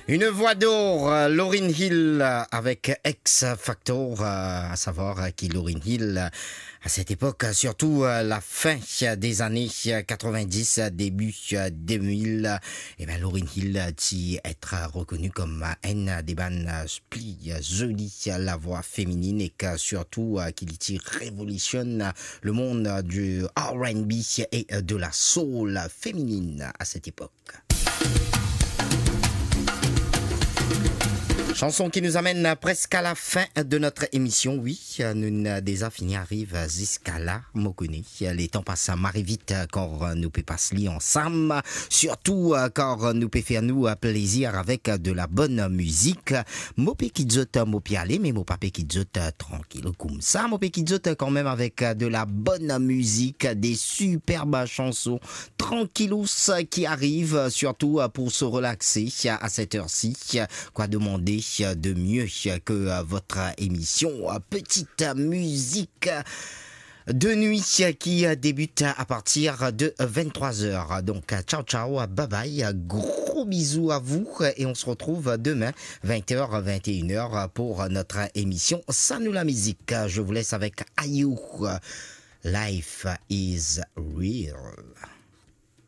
Une voix d'or, Lauryn Hill avec X Factor, à savoir qui Lauryn Hill à cette époque, surtout la fin des années 90, début 2000, et bien Lauryn Hill qui être reconnue comme une des bandes plus jolies, la voix féminine et que surtout qui révolutionne le monde du R&B et de la soul féminine à cette époque. Chanson qui nous amène presque à la fin de notre émission. Oui, nous déjà fini arrive jusqu'à là, moi connais. Les temps passent marre vite quand nous peut passer ensemble. Surtout quand nous peut faire nous plaisir avec de la bonne musique. Moi peut qui joute, moi peut aller, mais moi pas qui joute tranquille comme ça. Moi peut qui joute quand même avec de la bonne musique, des superbes chansons tranquillos qui arrivent, surtout pour se relaxer à cette heure-ci. Quoi demander de mieux que votre émission Petite Musique de nuit qui débute à partir de 23h. Donc ciao ciao, bye bye, gros bisous à vous et on se retrouve demain 20h 21h pour notre émission Ça nous la musique. Je vous laisse avec Ayou. Life is real.